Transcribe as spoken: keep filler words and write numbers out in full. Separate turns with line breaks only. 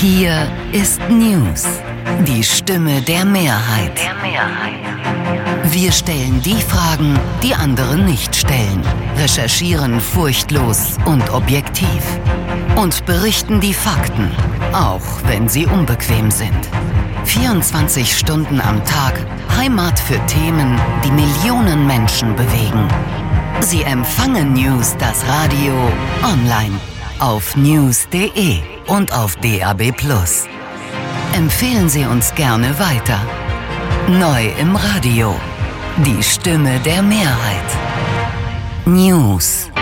Hier ist News, die Stimme der Mehrheit. Wir stellen die Fragen, die andere nicht stellen, recherchieren furchtlos und objektiv und berichten die Fakten, auch wenn sie unbequem sind. vierundzwanzig Stunden am Tag, Heimat für Themen, die Millionen Menschen bewegen. Sie empfangen News, das Radio, online, auf news punkt de und auf D A B plus. Empfehlen Sie uns gerne weiter. Neu im Radio. Die Stimme der Mehrheit. News.